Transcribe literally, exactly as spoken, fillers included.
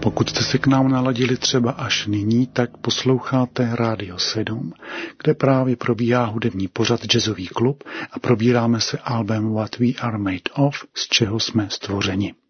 Pokud jste se k nám naladili třeba až nyní, tak posloucháte Rádio sedm, kde právě probíhá hudební pořad Jazzový klub a probíráme se album What We Are Made Of, z čeho jsme stvořeni.